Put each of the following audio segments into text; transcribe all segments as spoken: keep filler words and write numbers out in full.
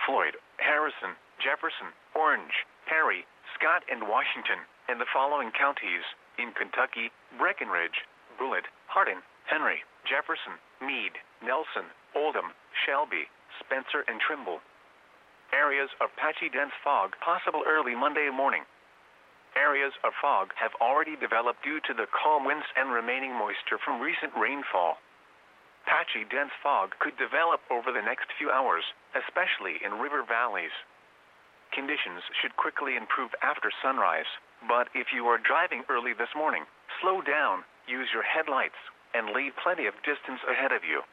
Floyd, Harrison, Jefferson, Orange, Perry, Scott, and Washington, and the following counties in Kentucky: Breckinridge, Bullitt, Hardin, Henry, Jefferson, Meade, Nelson, Oldham, Shelby, Spencer, and Trimble. Areas of patchy dense fog possible early Monday morning. Areas of fog have already developed due to the calm winds and remaining moisture from recent rainfall. Patchy dense fog could develop over the next few hours, especially in river valleys. Conditions should quickly improve after sunrise, but if you are driving early this morning, slow down, use your headlights, and leave plenty of distance ahead of you.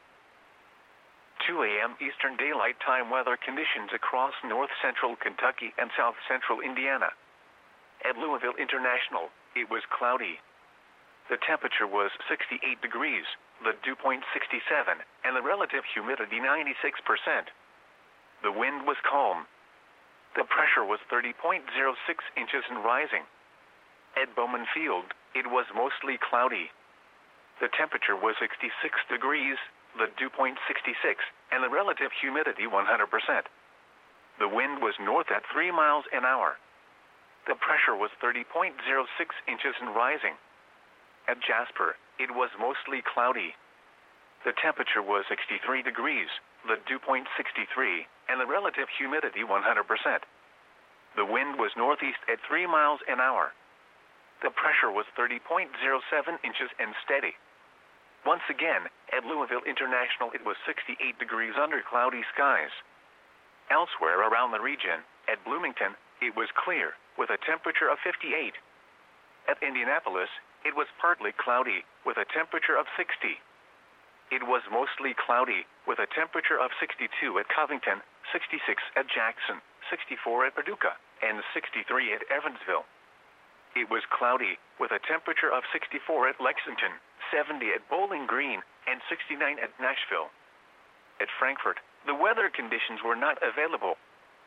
two a m Eastern Daylight Time weather conditions across north-central Kentucky and south-central Indiana. At Louisville International, it was cloudy. The temperature was sixty-eight degrees, the dew point sixty-seven, and the relative humidity ninety-six percent. The wind was calm. The pressure was thirty point zero six inches and rising. At Bowman Field, it was mostly cloudy. The temperature was sixty-six degrees, the dew point sixty-six, and the relative humidity one hundred percent. The wind was north at three miles an hour. The pressure was thirty point zero six inches and rising. At Jasper, it was mostly cloudy. The temperature was sixty-three degrees, the dew point sixty-three, and the relative humidity one hundred percent. The wind was northeast at three miles an hour. The pressure was thirty point zero seven inches and steady. Once again, at Louisville International, it was sixty-eight degrees under cloudy skies. Elsewhere around the region, at Bloomington, it was clear, with a temperature of fifty-eight. At Indianapolis, it was partly cloudy, with a temperature of sixty. It was mostly cloudy, with a temperature of sixty-two at Covington, sixty-six at Jackson, sixty-four at Paducah, and sixty-three at Evansville. It was cloudy, with a temperature of sixty-four at Lexington, seventy at Bowling Green, and sixty-nine at Nashville. At Frankfort, the weather conditions were not available.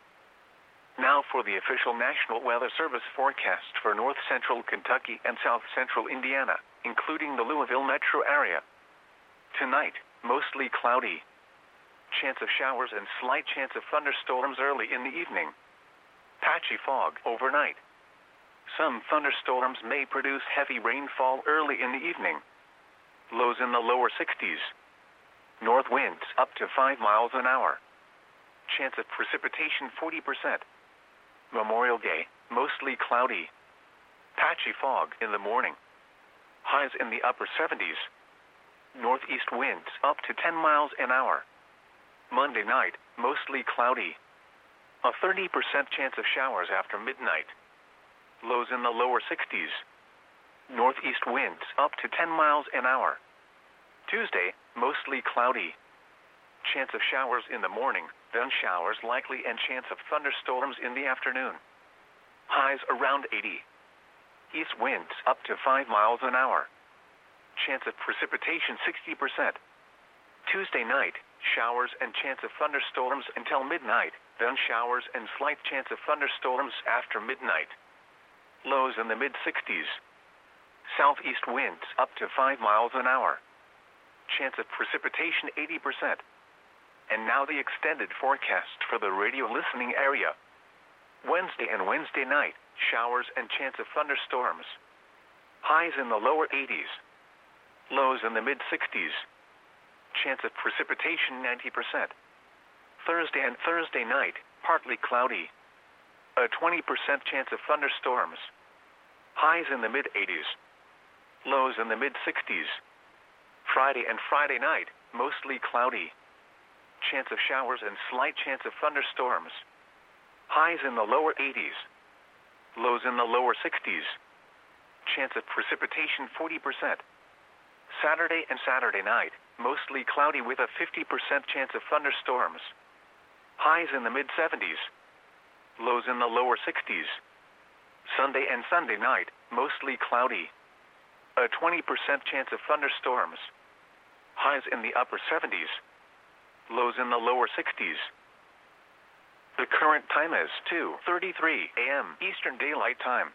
Now for the official National Weather Service forecast for north-central Kentucky and south-central Indiana, including the Louisville metro area. Tonight, mostly cloudy. Chance of showers and slight chance of thunderstorms early in the evening. Patchy fog overnight. Some thunderstorms may produce heavy rainfall early in the evening. Lows in the lower sixties. North winds up to five miles an hour. Chance of precipitation forty percent. Memorial Day, mostly cloudy. Patchy fog in the morning. Highs in the upper seventies. Northeast winds up to ten miles an hour. Monday night, mostly cloudy. A thirty percent chance of showers after midnight. Lows in the lower sixties. Northeast winds up to ten miles an hour. Tuesday, mostly cloudy. Chance of showers in the morning, then showers likely, and chance of thunderstorms in the afternoon. Highs around eighty. East winds up to five miles an hour. Chance of precipitation sixty percent. Tuesday night, showers and chance of thunderstorms until midnight, then showers and slight chance of thunderstorms after midnight. Lows in the mid sixties. Southeast winds up to five miles an hour. Chance of precipitation eighty percent. And now the extended forecast for the radio listening area. Wednesday and Wednesday night, showers and chance of thunderstorms. Highs in the lower eighties. Lows in the mid sixties. Chance of precipitation ninety percent. Thursday and Thursday night, partly cloudy. A twenty percent chance of thunderstorms. Highs in the mid eighties. Lows in the mid sixties. Friday and Friday night, mostly cloudy. Chance of showers and slight chance of thunderstorms. Highs in the lower eighties. Lows in the lower sixties. Chance of precipitation forty percent. Saturday and Saturday night, mostly cloudy with a fifty percent chance of thunderstorms. Highs in the mid seventies. Lows in the lower sixties. Sunday and Sunday night, mostly cloudy. A twenty percent chance of thunderstorms. Highs in the upper seventies. Lows in the lower sixties. The current time is two thirty-three a m Eastern Daylight Time.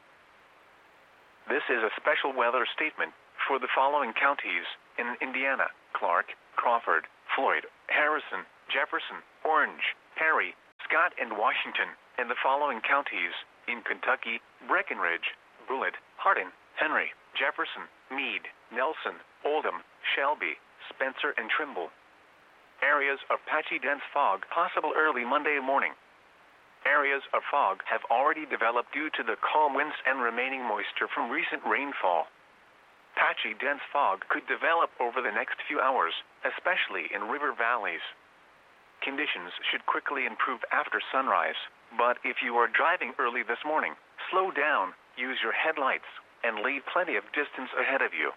This is a special weather statement for the following counties in Indiana: Clark, Crawford, Floyd, Harrison, Jefferson, Orange, Perry, Scott, and Washington, and the following counties in Kentucky: Breckinridge, Bullitt, Hardin, Henry, Jefferson, Meade, Nelson, Oldham, Shelby, Spencer, and Trimble. Areas of patchy dense fog possible early Monday morning. Areas of fog have already developed due to the calm winds and remaining moisture from recent rainfall. Patchy dense fog could develop over the next few hours, especially in river valleys. Conditions should quickly improve after sunrise, but if you are driving early this morning, slow down, use your headlights, and leave plenty of distance ahead of you.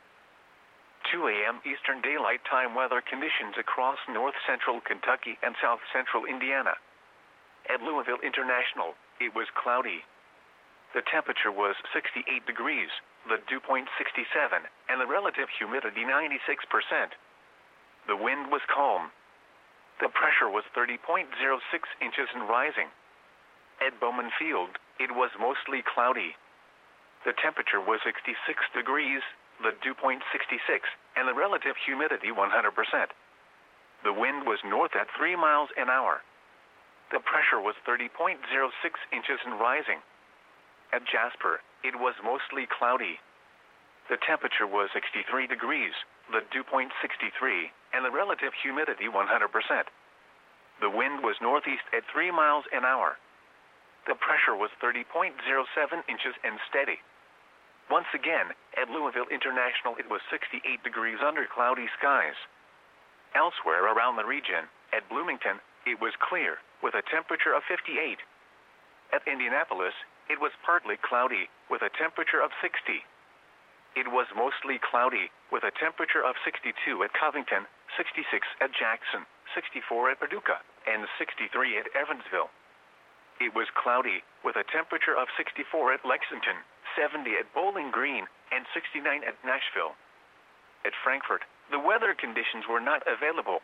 two A M Eastern Daylight Time weather conditions across north-central Kentucky and south-central Indiana. At Louisville International, it was cloudy. The temperature was sixty-eight degrees, the dew point sixty-seven, and the relative humidity ninety-six percent. The wind was calm. The pressure was thirty point zero six inches and rising. At Bowman Field, it was mostly cloudy. The temperature was sixty-six degrees, the dew point sixty-six, and the relative humidity one hundred percent. The wind was north at three miles an hour. The pressure was thirty point zero six inches and rising. At Jasper, it was mostly cloudy. The temperature was sixty-three degrees, the dew point sixty-three, and the relative humidity one hundred percent. The wind was northeast at three miles an hour. The pressure was thirty point zero seven inches and steady. Once again, at Louisville International, it was sixty-eight degrees under cloudy skies. Elsewhere around the region, at Bloomington, it was clear, with a temperature of fifty-eight. At Indianapolis, it was partly cloudy, with a temperature of sixty. It was mostly cloudy, with a temperature of sixty-two at Covington, sixty-six at Jackson, sixty-four at Paducah, and sixty-three at Evansville. It was cloudy, with a temperature of sixty-four at Lexington, seventy at Bowling Green, and sixty-nine at Nashville. At Frankfort, the weather conditions were not available.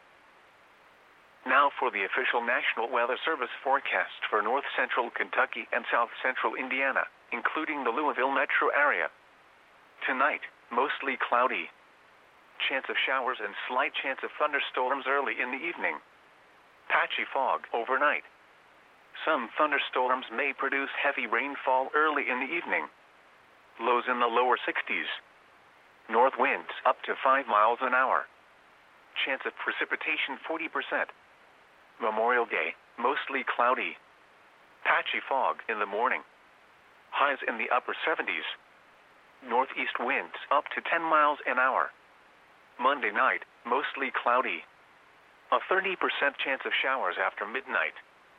Now for the official National Weather Service forecast for north-central Kentucky and south-central Indiana, including the Louisville metro area. Tonight, mostly cloudy. Chance of showers and slight chance of thunderstorms early in the evening. Patchy fog overnight. Some thunderstorms may produce heavy rainfall early in the evening. Lows in the lower sixties. North winds up to five miles an hour. Chance of precipitation forty percent. Memorial Day, mostly cloudy. Patchy fog in the morning. Highs in the upper seventies. Northeast winds up to ten miles an hour. Monday night, mostly cloudy. A thirty percent chance of showers after midnight.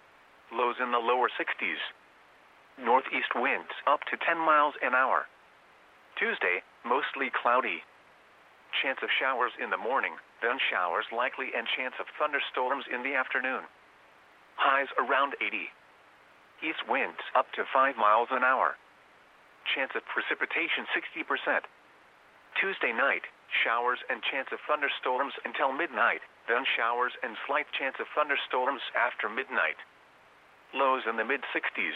Lows in the lower sixties. Northeast winds up to ten miles an hour. Tuesday, mostly cloudy. Chance of showers in the morning, then showers likely, and chance of thunderstorms in the afternoon. Highs around eighty. East winds up to five miles an hour. Chance of precipitation sixty percent. Tuesday night, showers and chance of thunderstorms until midnight, then showers and slight chance of thunderstorms after midnight. Lows in the mid-sixties.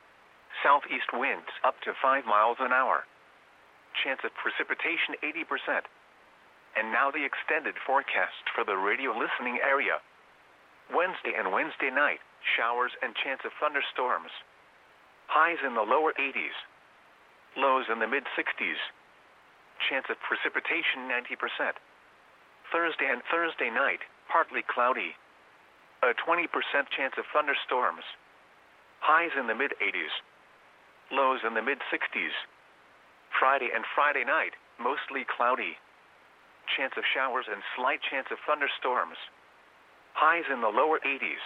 Southeast winds up to five miles an hour. Chance of precipitation eighty percent. And now the extended forecast for the radio listening area. Wednesday and Wednesday night, showers and chance of thunderstorms. Highs in the lower eighties. Lows in the mid-sixties. Chance of precipitation ninety percent. Thursday and Thursday night, partly cloudy. A twenty percent chance of thunderstorms. Highs in the mid-eighties. Lows in the mid-sixties. Friday and Friday night, mostly cloudy. Chance of showers and slight chance of thunderstorms. Highs in the lower eighties.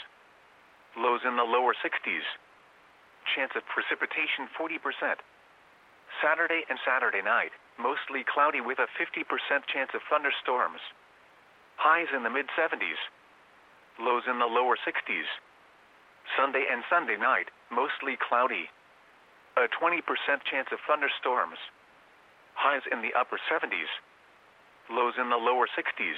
Lows in the lower sixties. Chance of precipitation forty percent. Saturday and Saturday night, mostly cloudy with a fifty percent chance of thunderstorms. Highs in the mid-seventies. Lows in the lower sixties. Sunday and Sunday night, mostly cloudy. A twenty percent chance of thunderstorms. Highs in the upper seventies. Lows in the lower sixties.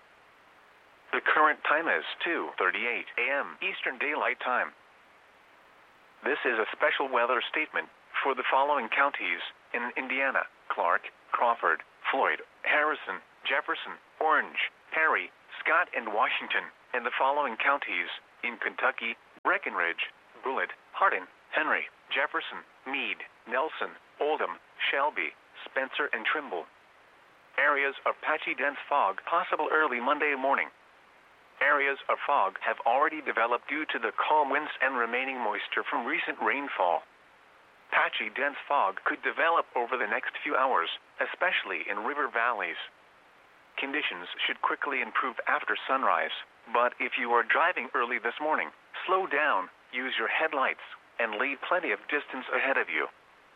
The current time is two thirty-eight a m Eastern Daylight Time. This is a special weather statement for the following counties in Indiana: Clark, Crawford, Floyd, Harrison, Jefferson, Orange, Perry, Scott, and Washington, and the following counties in Kentucky: Breckenridge, Bullitt, Hardin, Henry, Jefferson, Meade, Nelson, Oldham, Shelby, Spencer, and Trimble. Areas of patchy dense fog possible early Monday morning. Areas of fog have already developed due to the calm winds and remaining moisture from recent rainfall. Patchy dense fog could develop over the next few hours, especially in river valleys. Conditions should quickly improve after sunrise, but if you are driving early this morning, slow down, use your headlights, and leave plenty of distance ahead of you.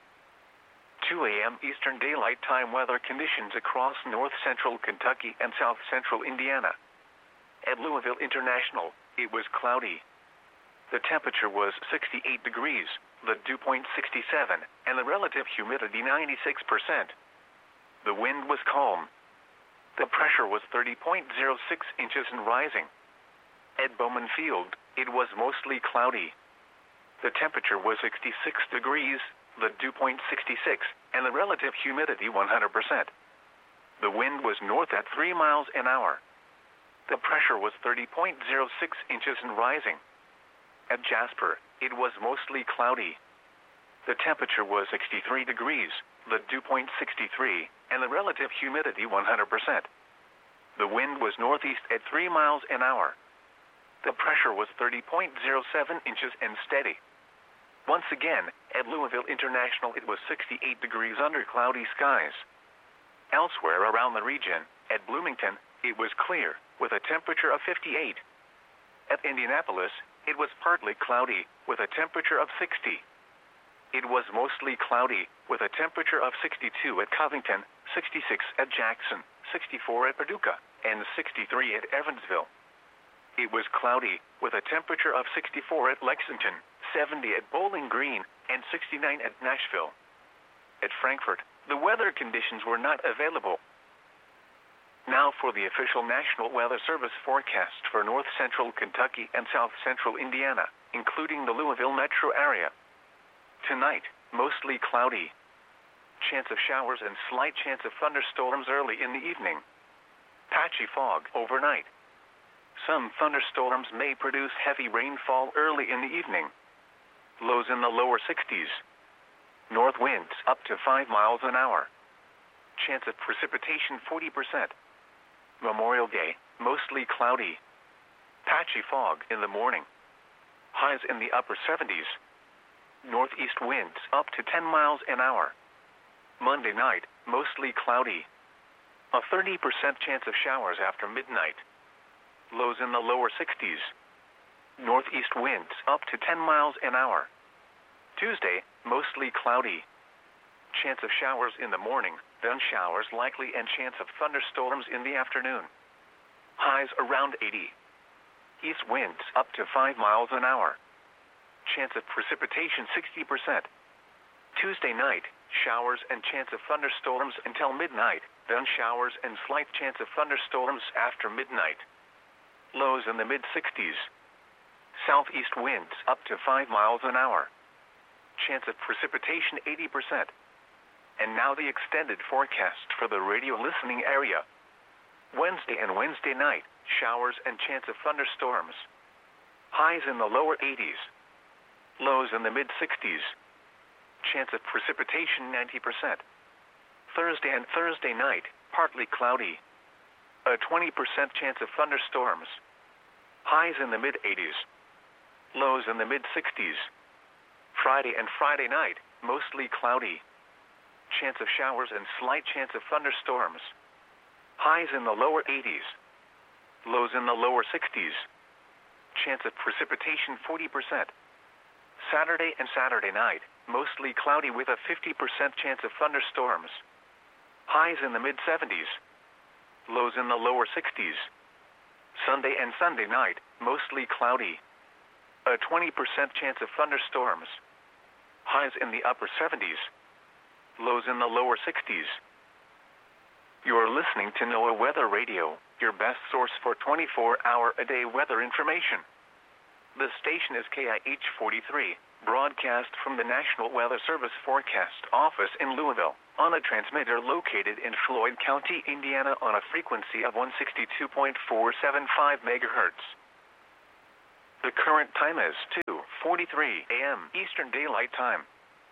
two a m Eastern Daylight Time weather conditions across north-central Kentucky and south-central Indiana. At Louisville International, it was cloudy. The temperature was sixty-eight degrees, the dew point sixty-seven, and the relative humidity ninety-six percent. The wind was calm. The pressure was thirty point zero six inches and rising. At Bowman Field, it was mostly cloudy. The temperature was sixty-six degrees, the dew point sixty-six, and the relative humidity one hundred percent. The wind was north at three miles an hour. The pressure was thirty point zero six inches and rising. At Jasper, it was mostly cloudy. The temperature was sixty-three degrees, the dew point sixty-three, and the relative humidity one hundred percent. The wind was northeast at three miles an hour. The pressure was thirty point zero seven inches and steady. Once again, at Louisville International, it was sixty-eight degrees under cloudy skies. Elsewhere around the region, at Bloomington, it was clear, with a temperature of fifty-eight. At Indianapolis, it was partly cloudy, with a temperature of sixty. It was mostly cloudy, with a temperature of sixty-two at Covington, sixty-six at Jackson, sixty-four at Paducah, and sixty-three at Evansville. It was cloudy, with a temperature of sixty-four at Lexington, seventy at Bowling Green, and sixty-nine at Nashville. At Frankfort, the weather conditions were not available. Now for the official National Weather Service forecast for north-central Kentucky and south-central Indiana, including the Louisville metro area. Tonight, mostly cloudy. Chance of showers and slight chance of thunderstorms early in the evening. Patchy fog overnight. Some thunderstorms may produce heavy rainfall early in the evening. Lows in the lower sixties. North winds up to five miles an hour. Chance of precipitation forty percent. Memorial Day, mostly cloudy. Patchy fog in the morning. Highs in the upper seventies. Northeast winds up to ten miles an hour. Monday night, mostly cloudy. A thirty percent chance of showers after midnight. Lows in the lower sixties. Northeast winds up to ten miles an hour. Tuesday, mostly cloudy. Chance of showers in the morning, then showers likely and chance of thunderstorms in the afternoon. Highs around eighty. East winds up to five miles an hour. Chance of precipitation sixty percent. Tuesday night, showers and chance of thunderstorms until midnight, then showers and slight chance of thunderstorms after midnight. Lows in the mid-sixties. Southeast winds up to five miles an hour. Chance of precipitation eighty percent. And now the extended forecast for the radio listening area. Wednesday and Wednesday night, showers and chance of thunderstorms. Highs in the lower eighties. Lows in the mid-sixties. Chance of precipitation ninety percent. Thursday and Thursday night, partly cloudy. A twenty percent chance of thunderstorms. Highs in the mid-eighties. Lows in the mid-sixties. Friday and Friday night, mostly cloudy. Chance of showers and slight chance of thunderstorms. Highs in the lower eighties. Lows in the lower sixties. Chance of precipitation forty percent. Saturday and Saturday night, mostly cloudy with a fifty percent chance of thunderstorms. Highs in the mid-seventies. Lows in the lower sixties. Sunday and Sunday night, mostly cloudy. A twenty percent chance of thunderstorms. Highs in the upper seventies. Lows in the lower sixties. You're listening to NOAA Weather Radio, your best source for twenty-four hour a day weather information. The station is K I H forty-three, broadcast from the National Weather Service Forecast Office in Louisville, on a transmitter located in Floyd County, Indiana on a frequency of one sixty-two point four seven five megahertz. The current time is two forty-three a m Eastern Daylight Time.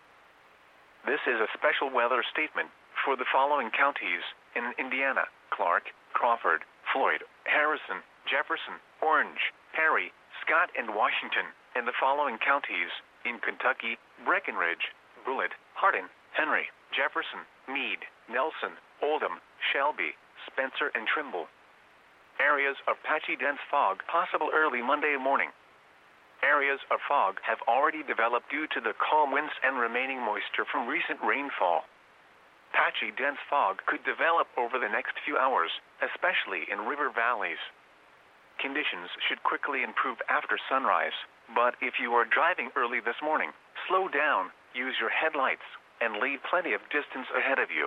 This is a special weather statement for the following counties in Indiana: Clark, Crawford, Floyd, Harrison, Jefferson, Orange, Perry, Scott, and Washington, and the following counties in Kentucky: Breckinridge, Bullitt, Hardin, Henry, Jefferson, Meade, Nelson, Oldham, Shelby, Spencer, and Trimble. Areas of patchy dense fog possible early Monday morning. Areas of fog have already developed due to the calm winds and remaining moisture from recent rainfall. Patchy dense fog could develop over the next few hours, especially in river valleys. Conditions should quickly improve after sunrise, but if you are driving early this morning, slow down, use your headlights, and leave plenty of distance ahead of you.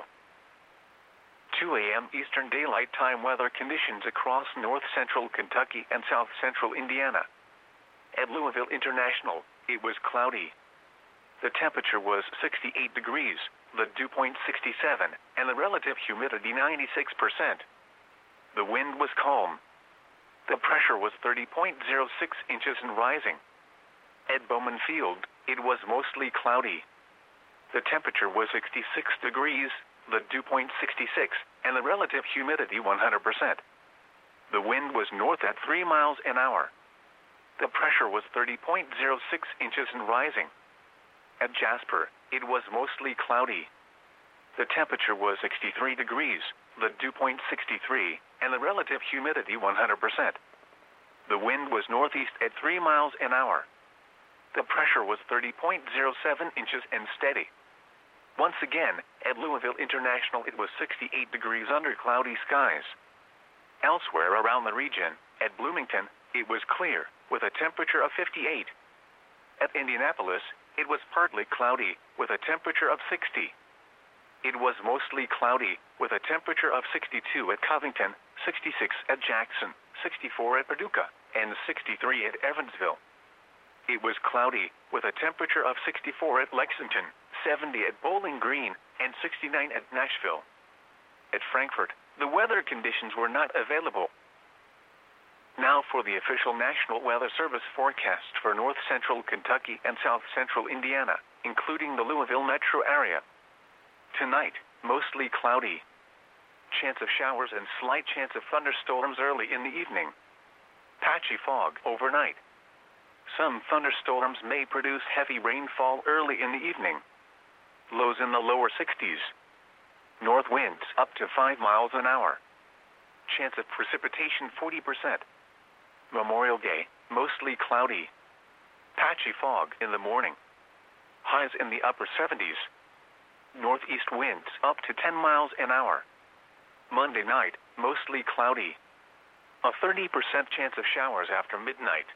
two a m Eastern Daylight Time weather conditions across north-central Kentucky and south-central Indiana. At Louisville International, it was cloudy. The temperature was sixty-eight degrees, the dew point sixty-seven, and the relative humidity ninety-six percent. The wind was calm. The pressure was thirty point zero six inches and rising. At Bowman Field, it was mostly cloudy. The temperature was sixty-six degrees, the dew point sixty-six, and the relative humidity one hundred percent. The wind was north at three miles an hour. The pressure was thirty point zero six inches and rising. At Jasper, it was mostly cloudy. The temperature was sixty-three degrees, the dew point sixty-three, and the relative humidity one hundred percent. The wind was northeast at three miles an hour. The pressure was thirty point zero seven inches and steady. Once again, at Louisville International, it was sixty-eight degrees under cloudy skies. Elsewhere around the region, at Bloomington, it was clear, with a temperature of fifty-eight. At Indianapolis, it was partly cloudy, with a temperature of sixty. It was mostly cloudy, with a temperature of sixty-two at Covington, sixty-six at Jackson, sixty-four at Paducah, and sixty-three at Evansville. It was cloudy, with a temperature of sixty-four at Lexington, seventy at Bowling Green, and sixty-nine at Nashville. At Frankfort, the weather conditions were not available. Now for the official National Weather Service forecast for north-central Kentucky and south-central Indiana, including the Louisville metro area. Tonight, mostly cloudy. Chance of showers and slight chance of thunderstorms early in the evening. Patchy fog overnight. Some thunderstorms may produce heavy rainfall early in the evening. Lows in the lower sixties. North winds up to five miles an hour. Chance of precipitation forty percent. Memorial Day, mostly cloudy. Patchy fog in the morning. Highs in the upper seventies. Northeast winds up to ten miles an hour. Monday night, mostly cloudy. A thirty percent chance of showers after midnight.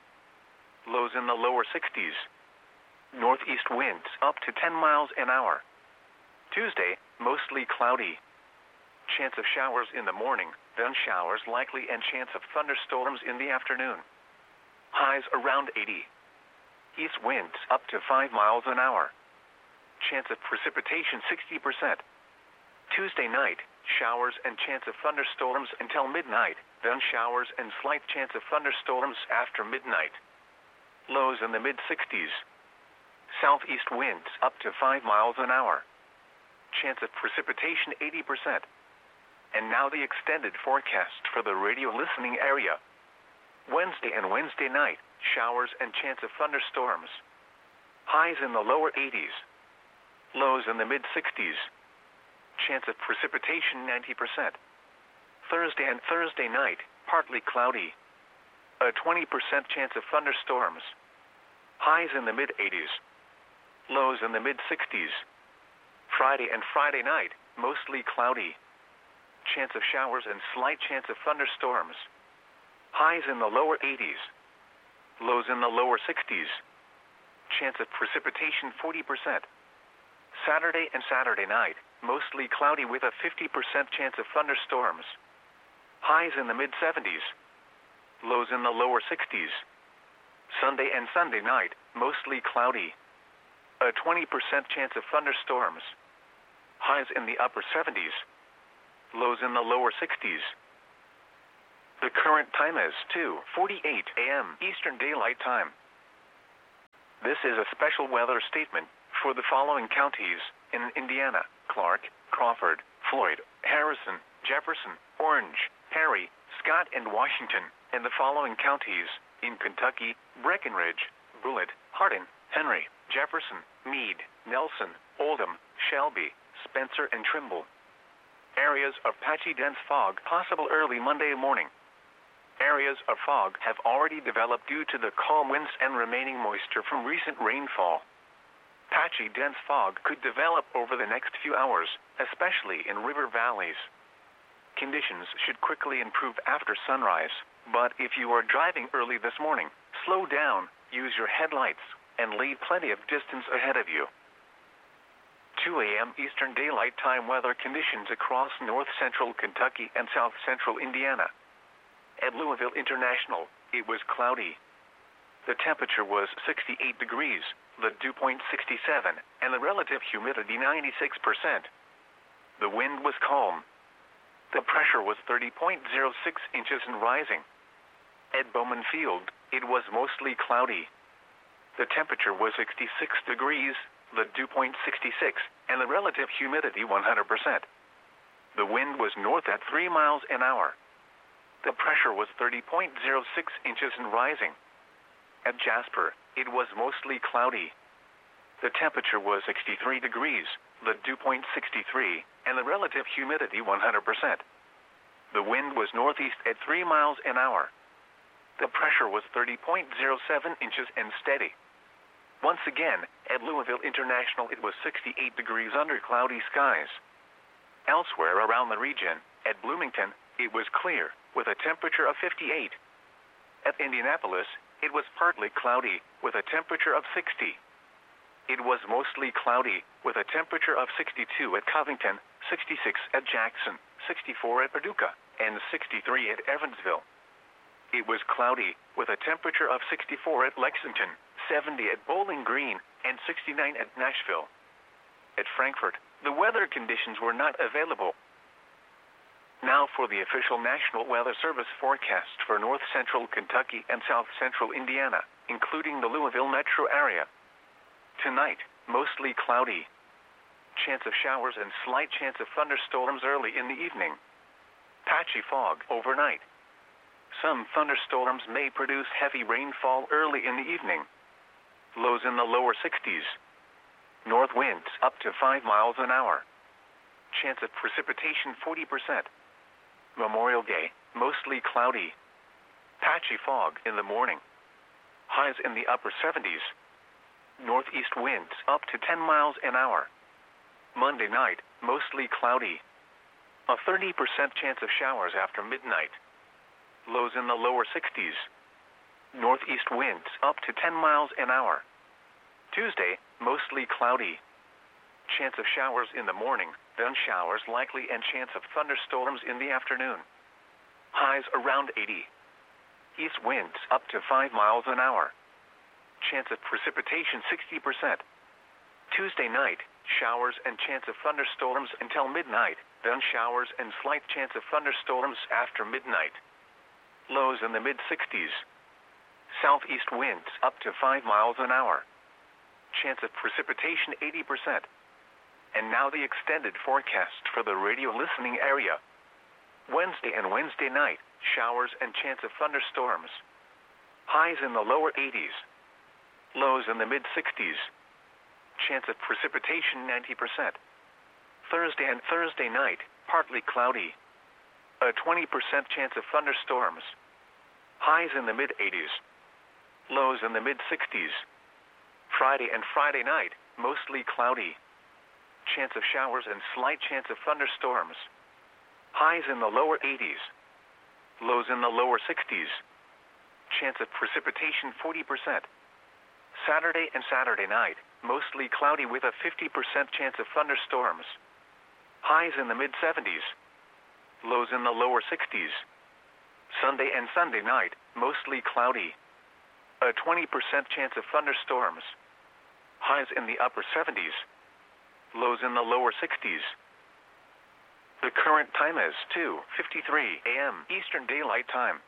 Lows in the lower sixties. Northeast winds up to ten miles an hour. Tuesday, mostly cloudy. Chance of showers in the morning, then showers likely, and chance of thunderstorms in the afternoon. Highs around eighty. East winds up to five miles an hour. Chance of precipitation sixty percent. Tuesday night, showers and chance of thunderstorms until midnight, then showers and slight chance of thunderstorms after midnight. Lows in the mid-sixties. Southeast winds up to five miles an hour. Chance of precipitation eighty percent. And now the extended forecast for the radio listening area. Wednesday and Wednesday night, showers and chance of thunderstorms. Highs in the lower eighties. Lows in the mid-sixties. Chance of precipitation ninety percent. Thursday and Thursday night, partly cloudy. A twenty percent chance of thunderstorms. Highs in the mid-eighties. Lows in the mid-sixties. Friday and Friday night, mostly cloudy. Chance of showers and slight chance of thunderstorms. Highs in the lower eighties. Lows in the lower sixties. Chance of precipitation forty percent. Saturday and Saturday night, mostly cloudy with a fifty percent chance of thunderstorms. Highs in the mid-seventies. Lows in the lower sixties. Sunday and Sunday night, mostly cloudy. A twenty percent chance of thunderstorms. Highs in the upper seventies. Lows in the lower sixties. The current time is two forty-eight a m Eastern Daylight Time. This is a special weather statement for the following counties in Indiana: Clark, Crawford, Floyd, Harrison, Jefferson, Orange, Perry, Scott, and Washington, and the following counties in Kentucky: Breckinridge, Bullitt, Hardin, Henry, Jefferson, Meade, Nelson, Oldham, Shelby, Spencer, and Trimble. Areas of patchy dense fog possible early Monday morning. Areas of fog have already developed due to the calm winds and remaining moisture from recent rainfall. Patchy dense fog could develop over the next few hours, especially in river valleys. Conditions should quickly improve after sunrise, but if you are driving early this morning, slow down, use your headlights, and leave plenty of distance ahead of you. two a m Eastern Daylight Time weather conditions across north-central Kentucky and south-central Indiana. At Louisville International, it was cloudy. The temperature was sixty-eight degrees, the dew point sixty-seven, and the relative humidity ninety-six percent. The wind was calm. The pressure was thirty point zero six inches and rising. At Bowman Field, it was mostly cloudy. The temperature was sixty-six degrees, the dew point sixty-six, and the relative humidity one hundred percent. The wind was north at three miles an hour. The pressure was thirty point zero six inches and rising. At Jasper, it was mostly cloudy. The temperature was sixty-three degrees, the dew point sixty-three, and the relative humidity one hundred percent. The wind was northeast at three miles an hour. The pressure was thirty point zero seven inches and steady. Once again, at Louisville International, it was sixty-eight degrees under cloudy skies. Elsewhere around the region, at Bloomington, it was clear, with a temperature of fifty-eight. At Indianapolis, it was partly cloudy, with a temperature of sixty. It was mostly cloudy, with a temperature of sixty-two at Covington, sixty-six at Jackson, sixty-four at Paducah, and sixty-three at Evansville. It was cloudy, with a temperature of sixty-four at Lexington, seventy at Bowling Green, and sixty-nine at Nashville. At Frankfort, the weather conditions were not available. Now for the official National Weather Service forecast for north-central Kentucky and south-central Indiana, including the Louisville metro area. Tonight, mostly cloudy. Chance of showers and slight chance of thunderstorms early in the evening. Patchy fog overnight. Some thunderstorms may produce heavy rainfall early in the evening. Lows in the lower sixties. North winds up to five miles an hour. Chance of precipitation forty percent. Memorial Day, mostly cloudy. Patchy fog in the morning. Highs in the upper seventies. Northeast winds up to ten miles an hour. Monday night, mostly cloudy. A thirty percent chance of showers after midnight. Lows in the lower sixties. Northeast winds up to ten miles an hour. Tuesday, mostly cloudy. Chance of showers in the morning, then showers likely, and chance of thunderstorms in the afternoon. Highs around eighty. East winds up to five miles an hour. Chance of precipitation sixty percent. Tuesday night, showers and chance of thunderstorms until midnight, then showers and slight chance of thunderstorms after midnight. Lows in the mid-sixties. Southeast winds up to five miles an hour. Chance of precipitation eighty percent. And now the extended forecast for the radio listening area. Wednesday and Wednesday night, showers and chance of thunderstorms. Highs in the lower eighties. Lows in the mid-sixties. Chance of precipitation ninety percent. Thursday and Thursday night, partly cloudy. A twenty percent chance of thunderstorms. Highs in the mid-eighties. Lows in the mid-sixties. Friday and Friday night, mostly cloudy. Chance of showers and slight chance of thunderstorms. Highs in the lower eighties. Lows in the lower sixties. Chance of precipitation forty percent. Saturday and Saturday night, mostly cloudy with a fifty percent chance of thunderstorms. Highs in the mid-seventies. Lows in the lower sixties. Sunday and Sunday night, mostly cloudy. A twenty percent chance of thunderstorms. Highs in the upper seventies. Lows in the lower sixties. The current time is two fifty-three a m Eastern Daylight Time.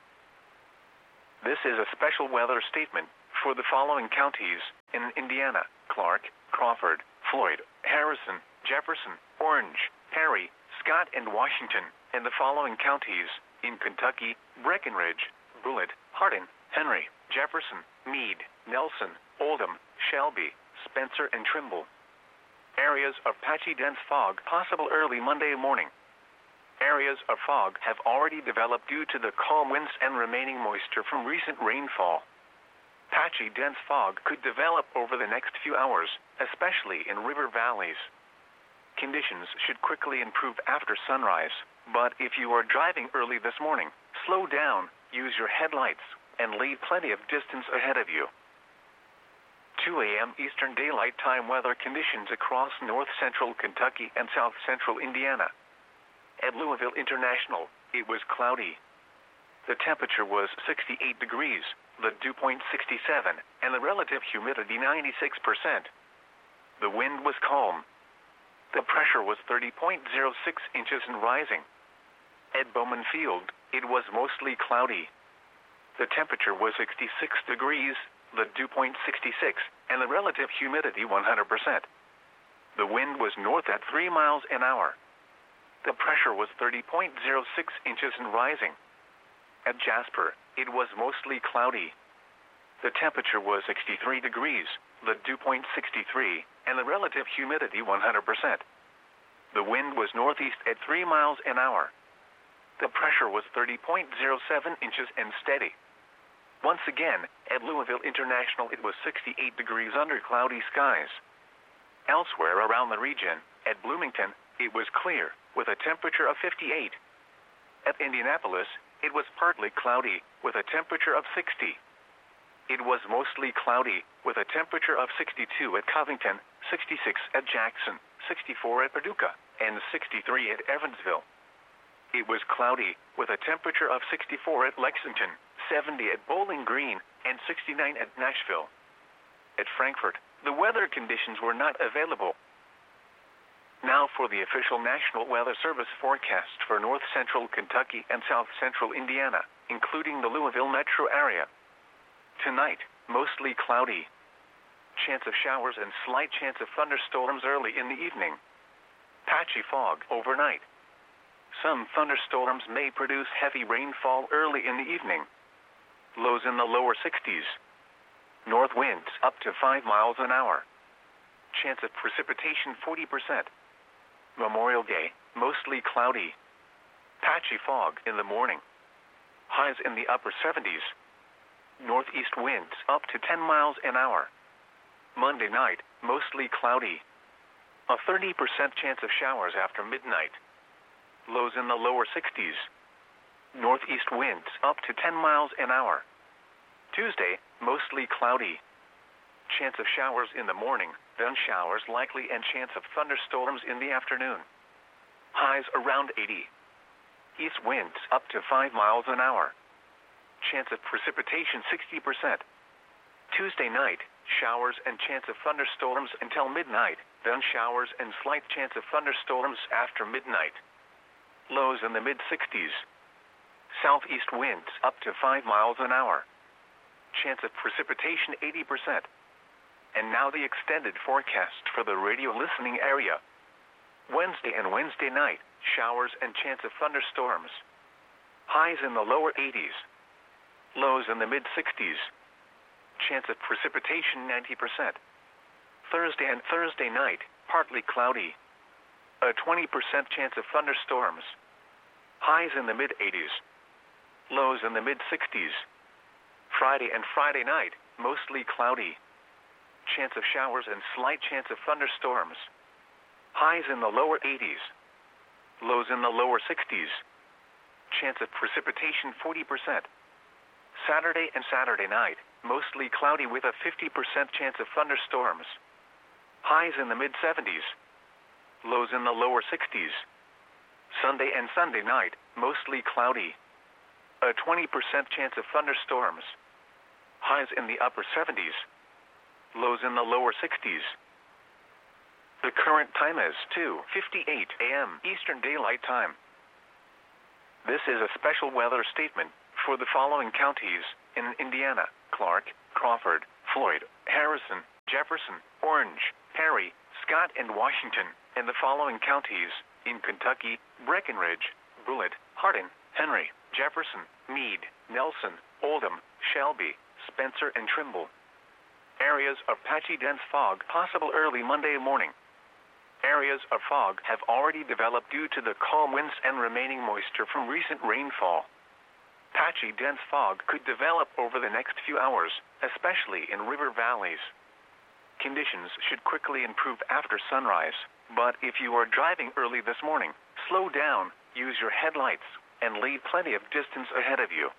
This is a special weather statement for the following counties in Indiana: Clark, Crawford, Floyd, Harrison, Jefferson, Orange, Perry, Scott, and Washington, and the following counties in Kentucky: Breckinridge, Bullitt, Hardin, Henry, Jefferson, Meade, Nelson, Oldham, Shelby, Spencer, and Trimble. Areas of patchy dense fog possible early Monday morning. Areas of fog have already developed due to the calm winds and remaining moisture from recent rainfall. Patchy dense fog could develop over the next few hours, especially in river valleys. Conditions should quickly improve after sunrise, but if you are driving early this morning, slow down, use your headlights, and leave plenty of distance ahead of you. two a m Eastern Daylight Time weather conditions across north-central Kentucky and south-central Indiana. At Louisville International, it was cloudy. The temperature was sixty-eight degrees, the dew point sixty-seven, and the relative humidity ninety-six percent. The wind was calm. The pressure was thirty point zero six inches and rising. At Bowman Field, it was mostly cloudy. The temperature was sixty-six degrees, the dew point sixty-six, and the relative humidity one hundred percent. The wind was north at three miles an hour. The pressure was thirty point zero six inches and rising. At Jasper, it was mostly cloudy. The temperature was sixty-three degrees, the dew point sixty-three, and the relative humidity one hundred percent. The wind was northeast at three miles an hour. The pressure was thirty point zero seven inches and steady. Once again, at Louisville International, it was sixty-eight degrees under cloudy skies. Elsewhere around the region, at Bloomington, it was clear, with a temperature of fifty-eight. At Indianapolis, it was partly cloudy, with a temperature of sixty. It was mostly cloudy, with a temperature of sixty-two at Covington, sixty-six at Jackson, sixty-four at Paducah, and sixty-three at Evansville. It was cloudy, with a temperature of sixty-four at Lexington, seventy at Bowling Green, and sixty-nine at Nashville. At Frankfort, the weather conditions were not available. Now for the official National Weather Service forecast for north-central Kentucky and south-central Indiana, including the Louisville metro area. Tonight, mostly cloudy. Chance of showers and slight chance of thunderstorms early in the evening. Patchy fog overnight. Some thunderstorms may produce heavy rainfall early in the evening. Lows in the lower sixties. North winds up to five miles an hour. Chance of precipitation forty percent. Memorial Day, mostly cloudy. Patchy fog in the morning. Highs in the upper seventies. Northeast winds up to ten miles an hour. Monday night, mostly cloudy. A thirty percent chance of showers after midnight. Lows in the lower sixties. Northeast winds up to ten miles an hour. Tuesday, mostly cloudy. Chance of showers in the morning, then showers likely, and chance of thunderstorms in the afternoon. Highs around eighty. East winds up to five miles an hour. Chance of precipitation sixty percent. Tuesday night, showers and chance of thunderstorms until midnight, then showers and slight chance of thunderstorms after midnight. Lows in the mid-sixties. Southeast winds up to five miles an hour. Chance of precipitation eighty percent. And now the extended forecast for the radio listening area. Wednesday and Wednesday night, showers and chance of thunderstorms. Highs in the lower eighties. Lows in the mid-sixties. Chance of precipitation ninety percent. Thursday and Thursday night, partly cloudy. A twenty percent chance of thunderstorms. Highs in the mid-eighties. Lows in the mid-sixties. Friday and Friday night, mostly cloudy. Chance of showers and slight chance of thunderstorms. Highs in the lower eighties. Lows in the lower sixties. Chance of precipitation forty percent. Saturday and Saturday night, mostly cloudy with a fifty percent chance of thunderstorms. Highs in the mid-seventies. Lows in the lower sixties. Sunday and Sunday night, mostly cloudy. A twenty percent chance of thunderstorms. Highs in the upper seventies. Lows in the lower sixties. The current time is two fifty-eight a m Eastern Daylight Time. This is a special weather statement for the following counties in Indiana: Clark, Crawford, Floyd, Harrison, Jefferson, Orange, Perry, Scott, and Washington, and the following counties in Kentucky: Breckinridge, Bullitt, Hardin, Henry, Jefferson, Meade, Nelson, Oldham, Shelby, Spencer, and Trimble. Areas of patchy dense fog possible early Monday morning. Areas of fog have already developed due to the calm winds and remaining moisture from recent rainfall. Patchy dense fog could develop over the next few hours, especially in river valleys. Conditions should quickly improve after sunrise, but if you are driving early this morning, slow down, use your headlights, and leave plenty of distance ahead of you.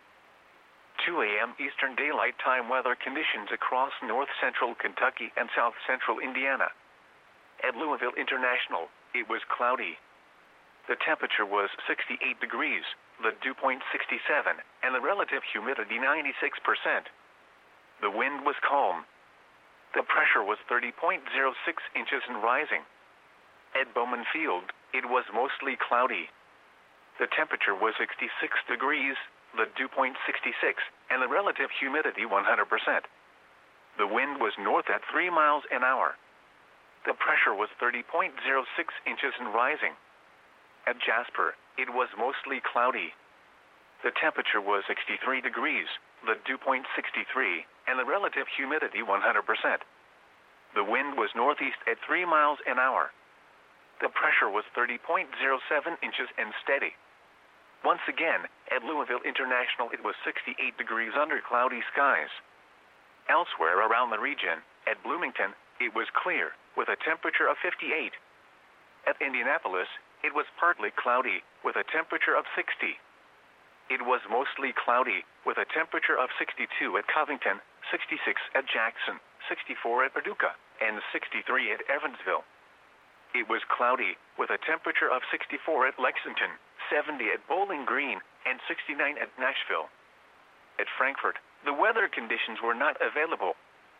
two a m Eastern Daylight Time weather conditions across north central Kentucky and south central Indiana. At Louisville International, it was cloudy. The temperature was sixty-eight degrees, the dew point sixty-seven, and the relative humidity ninety-six percent. The wind was calm. The pressure was thirty point zero six inches and rising. At Bowman Field, it was mostly cloudy. The temperature was sixty-six degrees, the dew point sixty-six, and the relative humidity one hundred percent. The wind was north at three miles an hour. The pressure was thirty point zero six inches and rising. At Jasper, it was mostly cloudy. The temperature was sixty-three degrees, the dew point sixty-three, and the relative humidity one hundred percent. The wind was northeast at three miles an hour. The pressure was thirty point zero seven inches and steady. Once again, at Louisville International, it was sixty-eight degrees under cloudy skies. Elsewhere around the region, at Bloomington, it was clear, with a temperature of fifty-eight. At Indianapolis, it was partly cloudy, with a temperature of sixty. It was mostly cloudy, with a temperature of sixty-two at Covington, sixty-six at Jackson, sixty-four at Paducah, and sixty-three at Evansville. It was cloudy, with a temperature of sixty-four at Lexington, seventy at Bowling Green, and sixty-nine at Nashville. At Frankfort, the weather conditions were not available.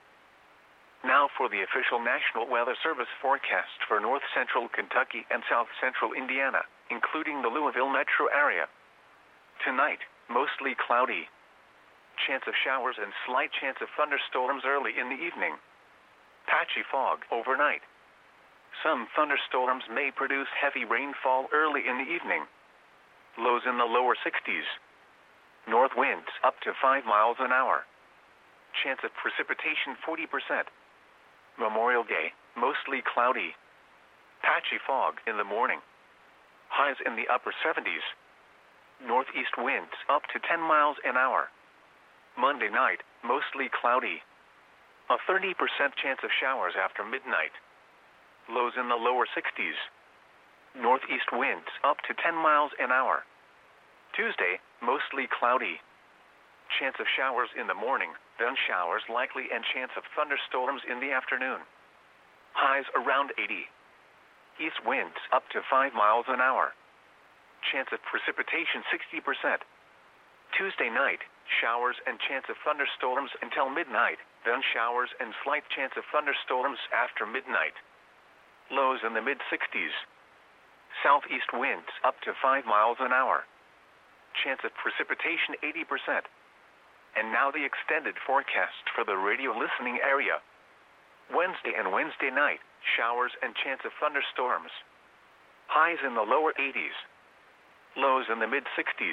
Now for the official National Weather Service forecast for north central Kentucky and south central Indiana, including the Louisville metro area. Tonight, mostly cloudy. Chance of showers and slight chance of thunderstorms early in the evening. Patchy fog overnight. Some thunderstorms may produce heavy rainfall early in the evening. Lows in the lower sixties. North winds up to five miles an hour. Chance of precipitation forty percent. Memorial Day, mostly cloudy. Patchy fog in the morning. Highs in the upper seventies. Northeast winds up to ten miles an hour. Monday night, mostly cloudy. A thirty percent chance of showers after midnight. Lows in the lower sixties. Northeast winds up to ten miles an hour. Tuesday, mostly cloudy. Chance of showers in the morning, then showers likely, and chance of thunderstorms in the afternoon. Highs around eighty. East winds up to five miles an hour. Chance of precipitation sixty percent. Tuesday night, showers and chance of thunderstorms until midnight, then showers and slight chance of thunderstorms after midnight. Lows in the mid-sixties. Southeast winds up to five miles an hour. Chance of precipitation eighty percent. And now the extended forecast for the radio listening area. Wednesday and Wednesday night, showers and chance of thunderstorms. Highs in the lower eighties. Lows in the mid-sixties.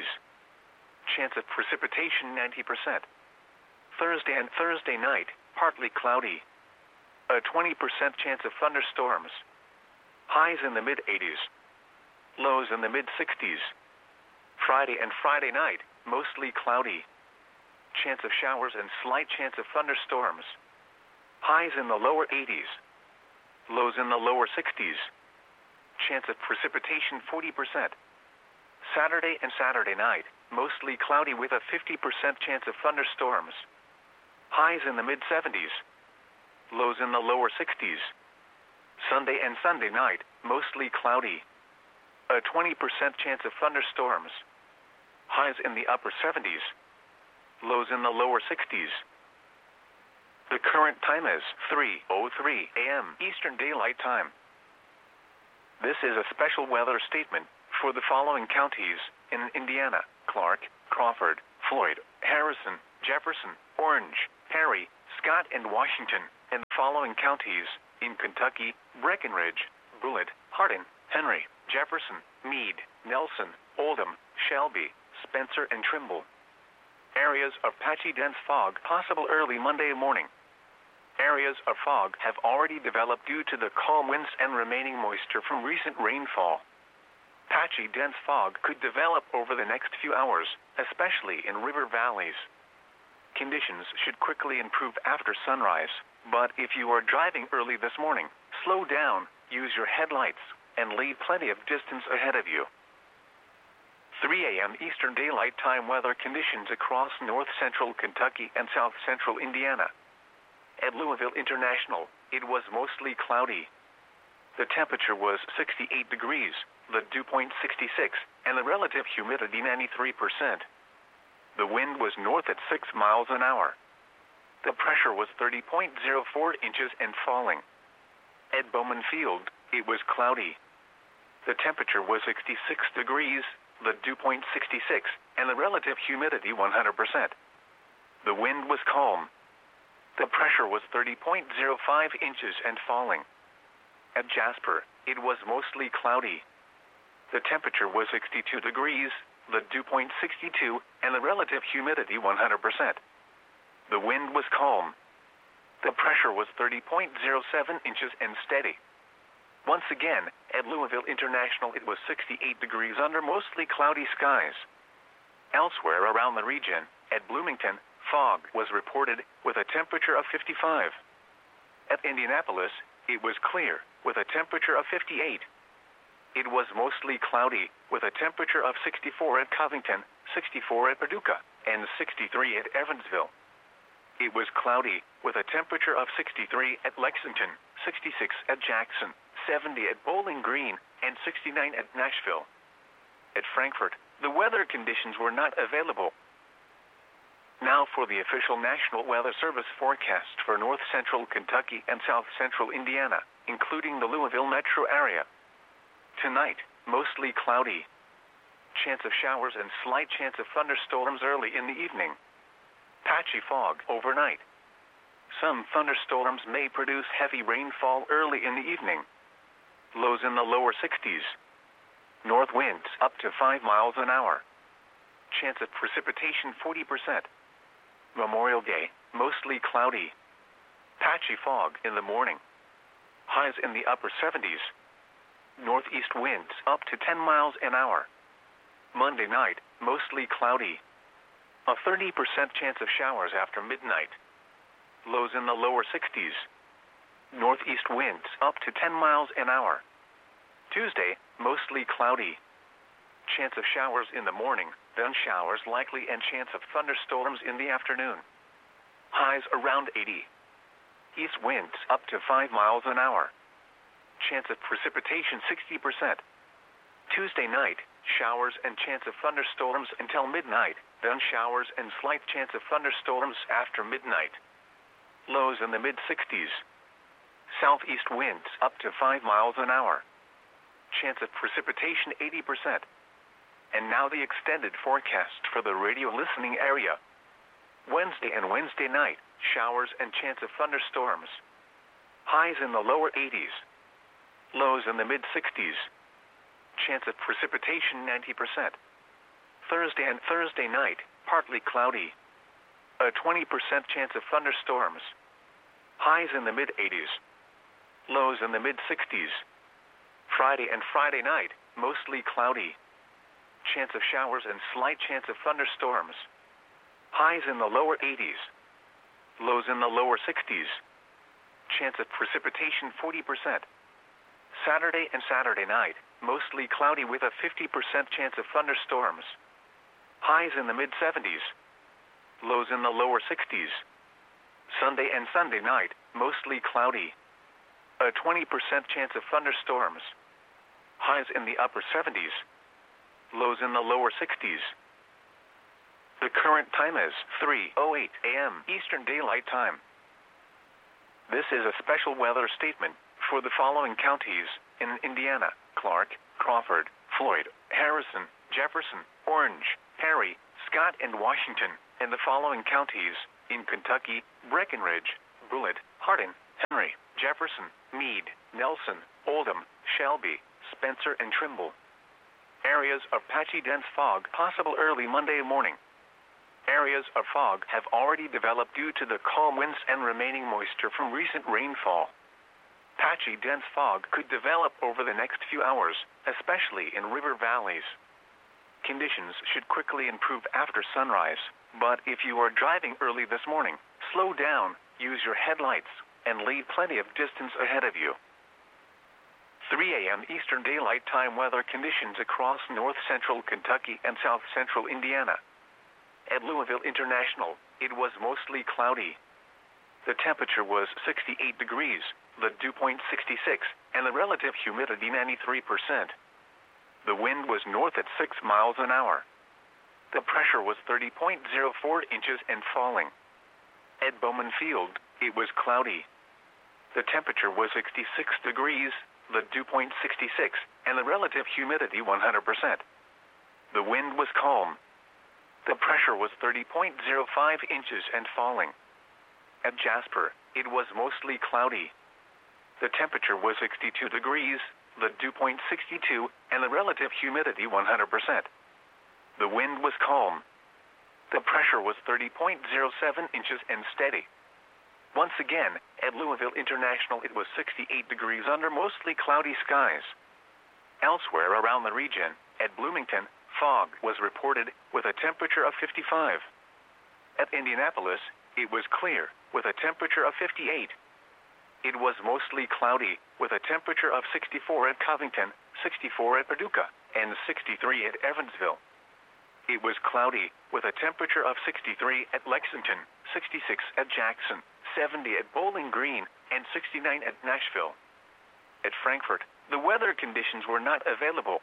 Chance of precipitation ninety percent. Thursday and Thursday night, partly cloudy. A twenty percent chance of thunderstorms. Highs in the mid-eighties. Lows in the mid-sixties. Friday and Friday night, mostly cloudy. Chance of showers and slight chance of thunderstorms. Highs in the lower eighties. Lows in the lower sixties. Chance of precipitation forty percent. Saturday and Saturday night, mostly cloudy with a fifty percent chance of thunderstorms. Highs in the mid-seventies. Lows in the lower sixties. Sunday and Sunday night, mostly cloudy. A twenty percent chance of thunderstorms. Highs in the upper seventies. Lows in the lower sixties. The current time is three oh three a m Eastern Daylight Time. This is a special weather statement for the following counties in Indiana: Clark, Crawford, Floyd, Harrison, Jefferson, Orange, Perry, Scott, and Washington, and the following counties in Kentucky: Breckenridge, Bullitt, Hardin, Henry, Jefferson, Meade, Nelson, Oldham, Shelby, Spencer, and Trimble. Areas of patchy dense fog possible early Monday morning. Areas of fog have already developed due to the calm winds and remaining moisture from recent rainfall. Patchy dense fog could develop over the next few hours, especially in river valleys. Conditions should quickly improve after sunrise, but if you are driving early this morning, slow down, use your headlights, and leave plenty of distance ahead of you. three a m Eastern Daylight Time weather conditions across north-central Kentucky and south-central Indiana. At Louisville International, it was mostly cloudy. The temperature was sixty-eight degrees, the dew point sixty-six, and the relative humidity ninety-three percent. The wind was north at six miles an hour. The pressure was thirty point zero four inches and falling. At Bowman Field, it was cloudy. The temperature was sixty-six degrees, the dew point sixty-six, and the relative humidity one hundred percent. The wind was calm. The pressure was thirty point zero five inches and falling. At Jasper, it was mostly cloudy. The temperature was sixty-two degrees, the dew point sixty-two, and the relative humidity one hundred percent. The wind was calm. The pressure was thirty point zero seven inches and steady. Once again, at Louisville International, it was sixty-eight degrees under mostly cloudy skies. Elsewhere around the region, at Bloomington, fog was reported with a temperature of fifty-five. At Indianapolis, it was clear with a temperature of fifty-eight. It was mostly cloudy with a temperature of sixty-four at Covington, sixty-four at Paducah, and sixty-three at Evansville. It was cloudy with a temperature of sixty-three at Lexington, sixty-six at Jackson, seventy at Bowling Green, and sixty-nine at Nashville. At Frankfort, the weather conditions were not available. Now for the official National Weather Service forecast for north-central Kentucky and south-central Indiana, including the Louisville metro area. Tonight, mostly cloudy. Chance of showers and slight chance of thunderstorms early in the evening. Patchy fog overnight. Some thunderstorms may produce heavy rainfall early in the evening. Lows in the lower sixties. North winds up to five miles an hour. Chance of precipitation forty percent. Memorial Day, mostly cloudy. Patchy fog in the morning. Highs in the upper seventies. Northeast winds up to ten miles an hour. Monday night, mostly cloudy. A thirty percent chance of showers after midnight. Lows in the lower sixties. Northeast winds up to ten miles an hour. Tuesday, mostly cloudy. Chance of showers in the morning, then showers likely and chance of thunderstorms in the afternoon. Highs around eighty. East winds up to five miles an hour. Chance of precipitation sixty percent. Tuesday night, showers and chance of thunderstorms until midnight, then showers and slight chance of thunderstorms after midnight. Lows in the mid-sixties. Southeast winds up to five miles an hour. Chance of precipitation eighty percent. And now the extended forecast for the radio listening area. Wednesday and Wednesday night, showers and chance of thunderstorms. Highs in the lower eighties. Lows in the mid-sixties. Chance of precipitation ninety percent. Thursday and Thursday night, partly cloudy. A twenty percent chance of thunderstorms. Highs in the mid-eighties. Lows in the mid-sixties. Friday and Friday night, mostly cloudy. Chance of showers and slight chance of thunderstorms. Highs in the lower eighties. Lows in the lower sixties. Chance of precipitation forty percent. Saturday and Saturday night, mostly cloudy with a fifty percent chance of thunderstorms. Highs in the mid-seventies. Lows in the lower sixties. Sunday and Sunday night, mostly cloudy. A twenty percent chance of thunderstorms. Highs in the upper seventies. Lows in the lower sixties. The current time is three oh eight a m Eastern Daylight Time. This is a special weather statement for the following counties in Indiana: Clark, Crawford, Floyd, Harrison, Jefferson, Orange, Perry, Scott, and Washington, and the following counties in Kentucky: Breckinridge, Bullitt, Hardin, Henry, Jefferson, Meade, Nelson, Oldham, Shelby, Spencer, and Trimble. Areas of patchy dense fog possible early Monday morning. Areas of fog have already developed due to the calm winds and remaining moisture from recent rainfall. Patchy dense fog could develop over the next few hours, especially in river valleys. Conditions should quickly improve after sunrise, but if you are driving early this morning, slow down, use your headlights, and leave plenty of distance ahead of you. three a m Eastern Daylight Time weather conditions across north-central Kentucky and south-central Indiana. At Louisville International, it was mostly cloudy. The temperature was sixty-eight degrees, the dew point sixty-six, and the relative humidity ninety-three percent. The wind was north at six miles an hour. The pressure was thirty point zero four inches and falling. At Bowman Field, it was cloudy. The temperature was sixty-six degrees, the dew point sixty-six, and the relative humidity one hundred percent. The wind was calm. The pressure was thirty point zero five inches and falling. At Jasper, it was mostly cloudy. The temperature was sixty-two degrees, the dew point sixty-two, and the relative humidity one hundred percent. The wind was calm. The pressure was thirty point zero seven inches and steady. Once again, at Louisville International, it was sixty-eight degrees under mostly cloudy skies. Elsewhere around the region, at Bloomington, fog was reported with a temperature of fifty-five. At Indianapolis, it was clear with a temperature of fifty-eight. It was mostly cloudy with a temperature of sixty-four at Covington, sixty-four at Paducah, and sixty-three at Evansville. It was cloudy with a temperature of sixty-three at Lexington, sixty-six at Jackson, seventy at Bowling Green, and sixty-nine at Nashville. At Frankfort, the weather conditions were not available.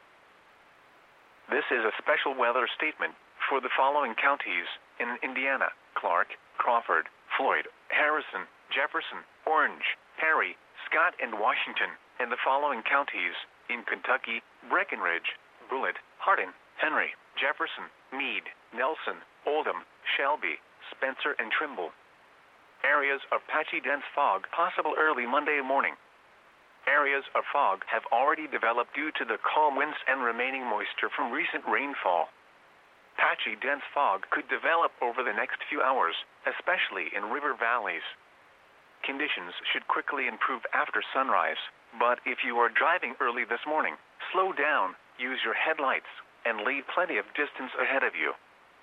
This is a special weather statement for the following counties in Indiana: Clark, Crawford, Floyd, Harrison, Jefferson, Orange, Perry, Scott, and Washington, and the following counties in Kentucky: Breckinridge, Bullitt, Hardin, Henry, Jefferson, Meade, Nelson, Oldham, Shelby, Spencer, and Trimble. Areas of patchy dense fog possible early Monday morning. Areas of fog have already developed due to the calm winds and remaining moisture from recent rainfall. Patchy dense fog could develop over the next few hours, especially in river valleys. Conditions should quickly improve after sunrise, but if you are driving early this morning, slow down, use your headlights, and leave plenty of distance ahead of you.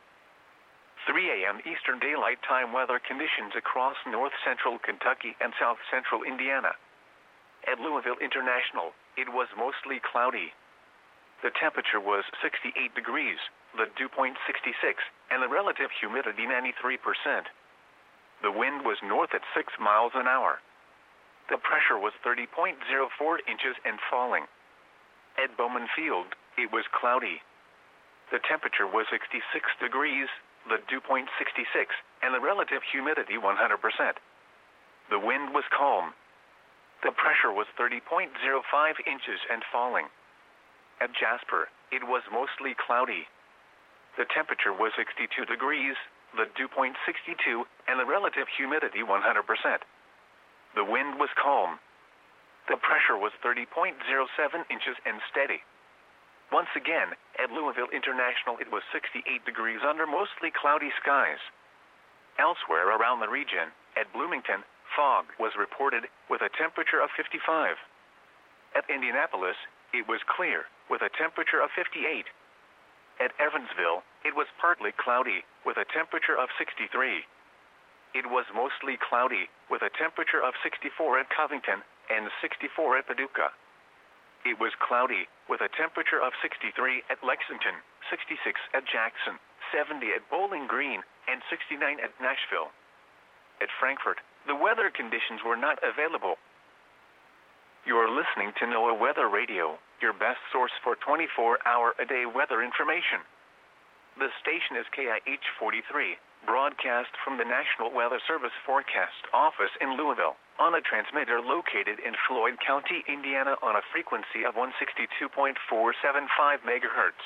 three a m Eastern Daylight Time weather conditions across north-central Kentucky and south-central Indiana. At Louisville International, it was mostly cloudy. The temperature was sixty-eight degrees, the dew point sixty-six, and the relative humidity ninety-three percent. The wind was north at six miles an hour. The pressure was thirty point zero four inches and falling. At Bowman Field, it was cloudy. The temperature was sixty-six degrees, the dew point sixty-six, and the relative humidity one hundred percent. The wind was calm. The pressure was thirty point zero five inches and falling. At Jasper, it was mostly cloudy. The temperature was sixty-two degrees, the dew point sixty-two, and the relative humidity one hundred percent. The wind was calm. The pressure was thirty point zero seven inches and steady. Once again, at Louisville International, it was sixty-eight degrees under mostly cloudy skies. Elsewhere around the region, at Bloomington, fog was reported with a temperature of fifty-five. At Indianapolis, it was clear with a temperature of fifty-eight. At Evansville, it was partly cloudy with a temperature of sixty-three. It was mostly cloudy with a temperature of sixty-four at Covington and sixty-four at Paducah. It was cloudy with a temperature of sixty-three at Lexington, sixty-six at Jackson, seventy at Bowling Green, and sixty-nine at Nashville. At Frankfort, the weather conditions were not available. You are listening to NOAA Weather Radio, your best source for twenty-four hour a day weather information. The station is K I H forty-three, broadcast from the National Weather Service Forecast Office in Louisville, on a transmitter located in Floyd County, Indiana on a frequency of one sixty-two point four seven five megahertz.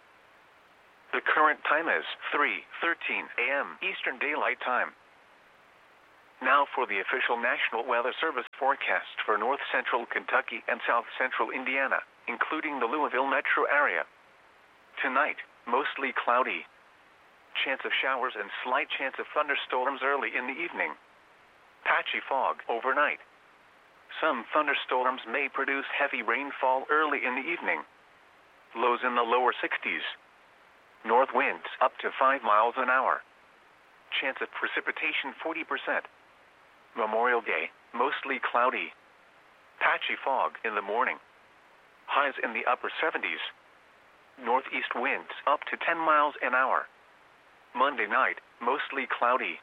The current time is three thirteen a m Eastern Daylight Time. Now for the official National Weather Service forecast for north central Kentucky and south central Indiana, including the Louisville metro area. Tonight, mostly cloudy. Chance of showers and slight chance of thunderstorms early in the evening. Patchy fog overnight. Some thunderstorms may produce heavy rainfall early in the evening. Lows in the lower sixties. North winds up to five miles an hour. Chance of precipitation forty percent. Memorial Day, mostly cloudy. Patchy fog in the morning. Highs in the upper seventies. Northeast winds up to ten miles an hour. Monday night, mostly cloudy.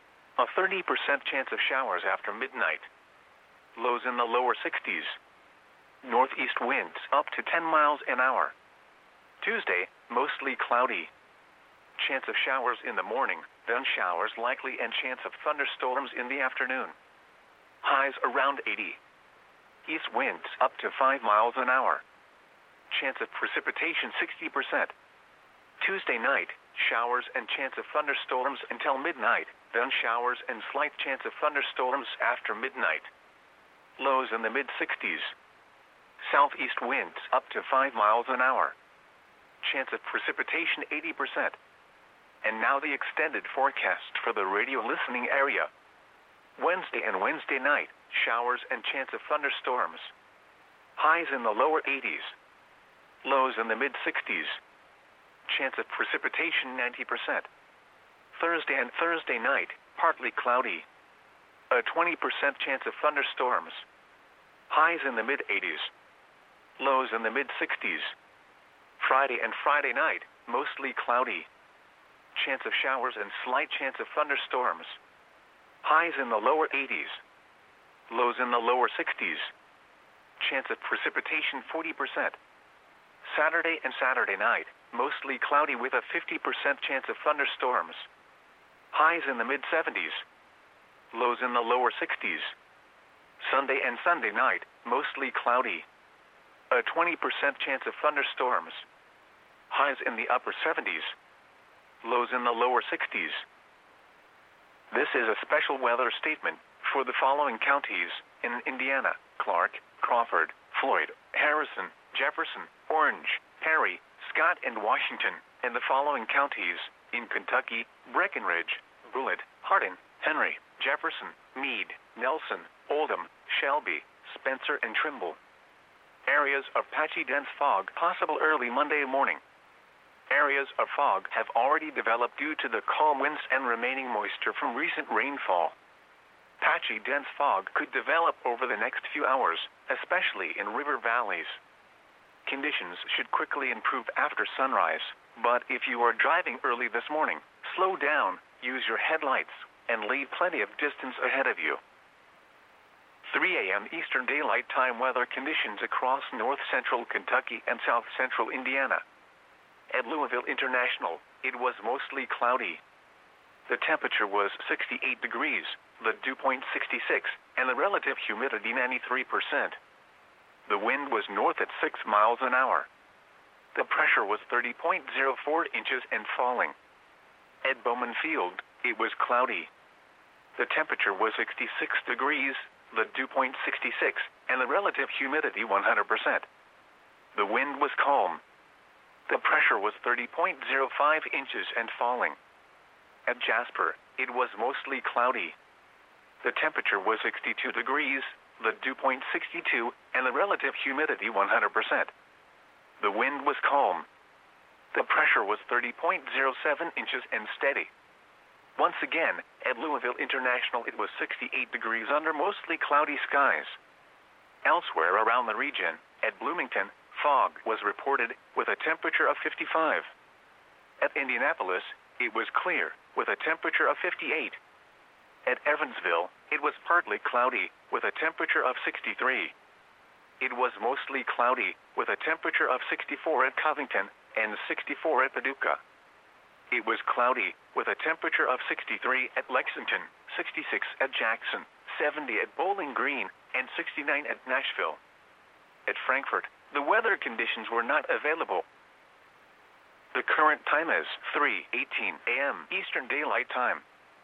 A thirty percent chance of showers after midnight. Lows in the lower sixties. Northeast winds up to ten miles an hour. Tuesday, mostly cloudy. Chance of showers in the morning, then showers likely and chance of thunderstorms in the afternoon. Highs around eighty. East winds up to five miles an hour. Chance of precipitation sixty percent. Tuesday night, showers and chance of thunderstorms until midnight, then showers and slight chance of thunderstorms after midnight. Lows in the mid-sixties. Southeast winds up to five miles an hour. Chance of precipitation eighty percent. And now the extended forecast for the radio listening area. Wednesday and Wednesday night, showers and chance of thunderstorms. Highs in the lower eighties. Lows in the mid-sixties. Chance of precipitation ninety percent. Thursday and Thursday night, partly cloudy. A twenty percent chance of thunderstorms. Highs in the mid-eighties. Lows in the mid-sixties. Friday and Friday night, mostly cloudy. Chance of showers and slight chance of thunderstorms. Highs in the lower eighties. Lows in the lower sixties. Chance of precipitation forty percent. Saturday and Saturday night, mostly cloudy with a fifty percent chance of thunderstorms. Highs in the mid-seventies. Lows in the lower sixties. Sunday and Sunday night, mostly cloudy. A twenty percent chance of thunderstorms. Highs in the upper seventies. Lows in the lower sixties. This is a special weather statement for the following counties in Indiana: Clark, Crawford, Floyd, Harrison, Jefferson, Orange, Perry, Scott, and Washington, and the following counties in Kentucky: Breckinridge, Bullitt, Hardin, Henry, Jefferson, Meade, Nelson, Oldham, Shelby, Spencer, and Trimble. Areas of patchy dense fog possible early Monday morning. Areas of fog have already developed due to the calm winds and remaining moisture from recent rainfall. Patchy dense fog could develop over the next few hours, especially in river valleys. Conditions should quickly improve after sunrise, but if you are driving early this morning, slow down, use your headlights, and leave plenty of distance ahead of you. three a m Eastern Daylight Time weather conditions across north central Kentucky and south central Indiana. At Louisville International, it was mostly cloudy. The temperature was sixty-eight degrees, the dew point sixty-six, and the relative humidity ninety-three percent. The wind was north at six miles an hour. The pressure was thirty point zero four inches and falling. At Bowman Field, it was cloudy. The temperature was sixty-six degrees, the dew point sixty-six, and the relative humidity one hundred percent. The wind was calm. The pressure was thirty point zero five inches and falling. At Jasper, it was mostly cloudy. The temperature was sixty-two degrees, the dew point sixty-two, and the relative humidity one hundred percent. The wind was calm. The pressure was thirty point zero seven inches and steady. Once again, at Louisville International, it was sixty-eight degrees under mostly cloudy skies. Elsewhere around the region, at Bloomington, fog was reported with a temperature of fifty-five. At Indianapolis, it was clear with a temperature of fifty-eight. At Evansville, it was partly cloudy with a temperature of sixty-three. It was mostly cloudy with a temperature of sixty-four at Covington and sixty-four at Paducah. it was cloudy, with a temperature of sixty-three at Lexington, sixty-six at Jackson, seventy at Bowling Green, and sixty-nine at Nashville. At Frankfort, the weather conditions were not available. The current time is three eighteen a m Eastern Daylight Time.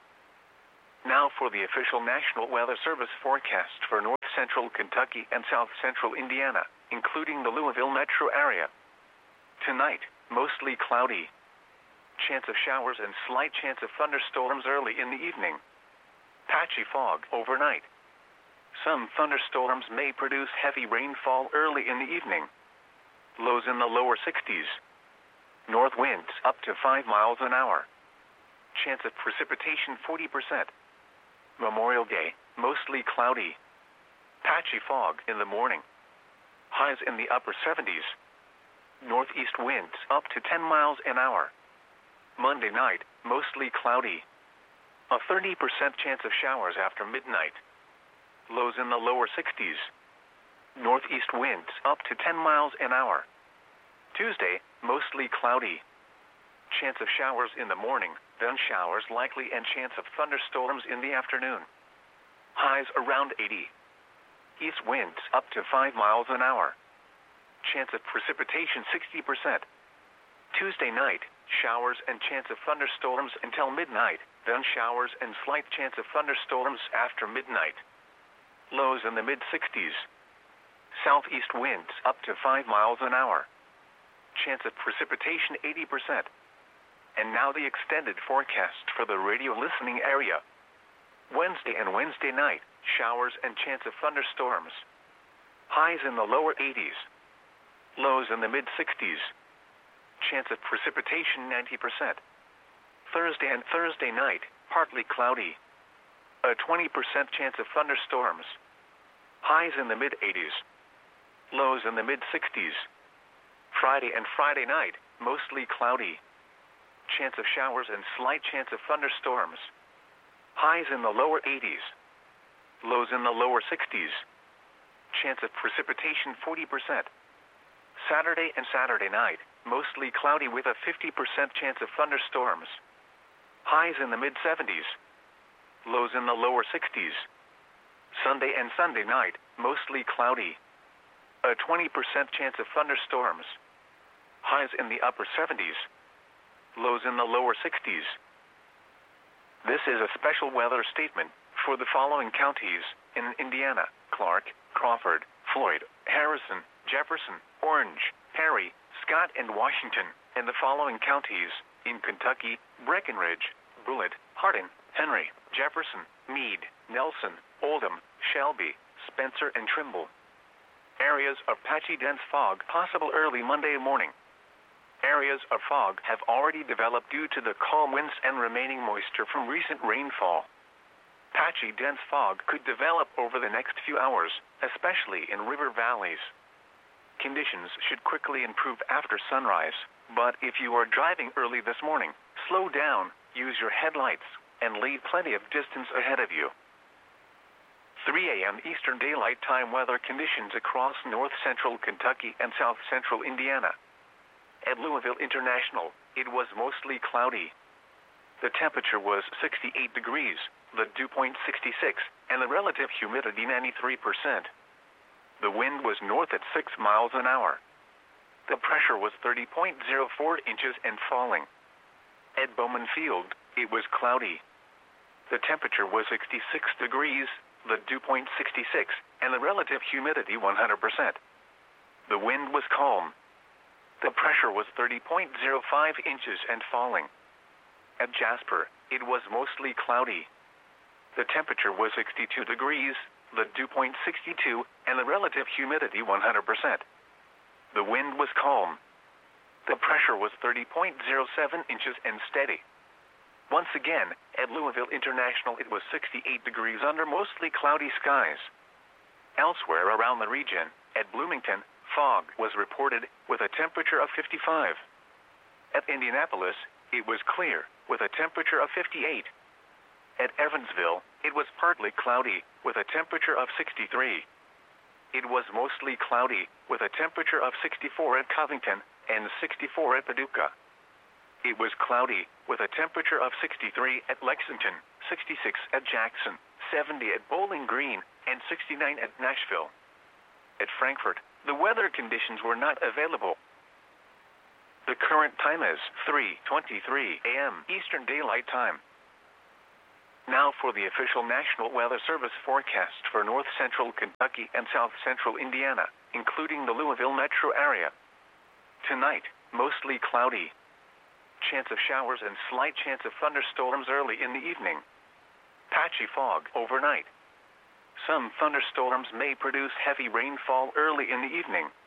Now for the official National Weather Service forecast for north central Kentucky and south central Indiana, including the Louisville metro area. Tonight, mostly cloudy. Chance of showers and slight chance of thunderstorms early in the evening. Patchy fog overnight. Some thunderstorms may produce heavy rainfall early in the evening. Lows in the lower sixties. North winds up to five miles an hour. Chance of precipitation forty percent. Memorial Day, mostly cloudy. Patchy fog in the morning. Highs in the upper seventies. Northeast winds up to ten miles an hour. Monday night, mostly cloudy. A thirty percent chance of showers after midnight. Lows in the lower sixties. Northeast winds up to ten miles an hour. Tuesday, mostly cloudy. Chance of showers in the morning, then showers likely and chance of thunderstorms in the afternoon. Highs around eighty. East winds up to five miles an hour. Chance of precipitation sixty percent. Tuesday night, showers and chance of thunderstorms until midnight, then showers and slight chance of thunderstorms after midnight. Lows in the mid-sixties. Southeast winds up to five miles an hour. Chance of precipitation eighty percent. And now the extended forecast for the radio listening area. Wednesday and Wednesday night, showers and chance of thunderstorms. Highs in the lower eighties. Lows in the mid-sixties. Chance of precipitation ninety percent. Thursday and Thursday night, partly cloudy. A twenty percent chance of thunderstorms. Highs in the mid-eighties. Lows in the mid-sixties. Friday and Friday night, mostly cloudy. Chance of showers and slight chance of thunderstorms. Highs in the lower eighties. Lows in the lower sixties. Chance of precipitation forty percent. Saturday and Saturday night, mostly cloudy with a fifty percent chance of thunderstorms. Highs in the mid-seventies. Lows in the lower sixties. Sunday and Sunday night, mostly cloudy. A twenty percent chance of thunderstorms. Highs in the upper seventies. Lows in the lower sixties. This is a special weather statement for the following counties in Indiana: Clark, Crawford, Floyd, Harrison, Jefferson, Orange, Perry, Scott, and Washington, and the following counties in Kentucky: Breckinridge, Bullitt, Hardin, Henry, Jefferson, Meade, Nelson, Oldham, Shelby, Spencer, and Trimble. Areas of patchy dense fog possible early Monday morning. Areas of fog have already developed due to the calm winds and remaining moisture from recent rainfall. Patchy dense fog could develop over the next few hours, especially in river valleys. Conditions should quickly improve after sunrise, but if you are driving early this morning, slow down, use your headlights, and leave plenty of distance ahead of you. three a m Eastern Daylight Time weather conditions across north central Kentucky and south central Indiana. At Louisville International, it was mostly cloudy. The temperature was sixty-eight degrees, the dew point sixty-six, and the relative humidity ninety-three percent. The wind was north at six miles an hour. The pressure was thirty point zero four inches and falling. At Bowman Field, it was cloudy. The temperature was sixty-six degrees, the dew point sixty-six, and the relative humidity one hundred percent. The wind was calm. The pressure was thirty point zero five inches and falling. At Jasper, it was mostly cloudy. The temperature was sixty-two degrees, the dew point sixty-two, and the relative humidity one hundred percent. The wind was calm. The pressure was thirty point zero seven inches and steady. Once again, at Louisville International, it was sixty-eight degrees under mostly cloudy skies. Elsewhere around the region, at Bloomington, fog was reported with a temperature of fifty-five. At Indianapolis, it was clear with a temperature of fifty-eight. At Evansville, it was partly cloudy with a temperature of sixty-three. It was mostly cloudy with a temperature of sixty-four at Covington and sixty-four at Paducah. It was cloudy, with a temperature of sixty-three at Lexington, sixty-six at Jackson, seventy at Bowling Green, and sixty-nine at Nashville. At Frankfort, the weather conditions were not available. The current time is three twenty-three a m Eastern Daylight Time. Now for the official National Weather Service forecast for north central Kentucky and south central Indiana, including the Louisville metro area. Tonight, mostly cloudy. Chance of showers and slight chance of thunderstorms early in the evening. Patchy fog overnight. Some thunderstorms may produce heavy rainfall early in the evening.